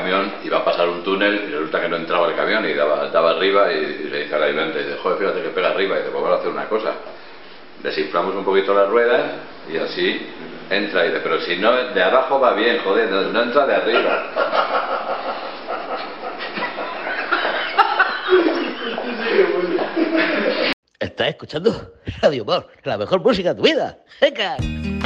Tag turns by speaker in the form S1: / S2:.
S1: camión, iba a pasar un túnel y resulta que no entraba el camión y daba arriba y le dice al ayudante, dice, joder, fíjate que pega arriba y dice, pues vamos a hacer una cosa. Desinflamos un poquito las ruedas y así entra y dice, pero si no, de abajo va bien, joder, no entra de arriba.
S2: ¿Estás escuchando Radio Humor, la mejor música de tu vida? ¡Venga!